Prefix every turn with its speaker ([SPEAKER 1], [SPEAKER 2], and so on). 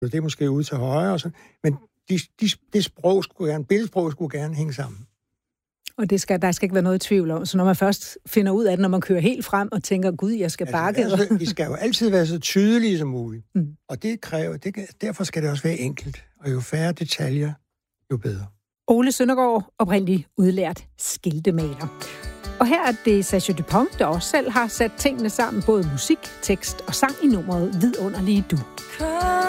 [SPEAKER 1] det er måske ude til højre og sådan, men det sprog skulle gerne, billedsprog skulle gerne hænge sammen.
[SPEAKER 2] Og der skal ikke være noget tvivl om. Så når man først finder ud af det, når man kører helt frem og tænker, gud, jeg skal bakke.
[SPEAKER 1] De skal jo altid være så tydelige som muligt. Og derfor skal det også være enkelt. Og jo færre detaljer, jo bedre.
[SPEAKER 2] Ole Søndergaard, oprindelig udlært skiltemaler. Og her er det Sacha Dupont, der også selv har sat tingene sammen, både musik, tekst og sang i nummeret Vidunderlige Du.